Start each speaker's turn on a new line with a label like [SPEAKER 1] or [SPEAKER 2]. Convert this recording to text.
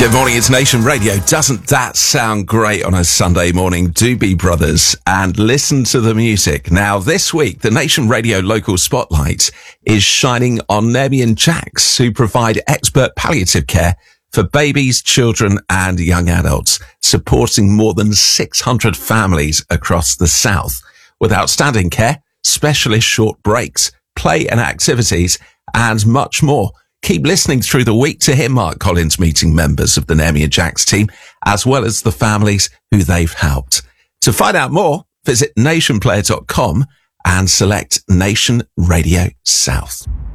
[SPEAKER 1] Good morning, it's Nation Radio. Doesn't that sound great on a Sunday morning? Doobie Brothers, and listen to the music. Now, this week, the Nation Radio local spotlight is shining on Nearmian Jacks, who provide expert palliative care for babies, children and young adults, supporting more than 600 families across the south with outstanding care, specialist short breaks, play and activities, and much more. Keep listening through the week to hear Mark Collins meeting members of the Nearmian Jacks team, as well as the families who they've helped. To find out more, visit nationplayer.com and select Nation Radio South.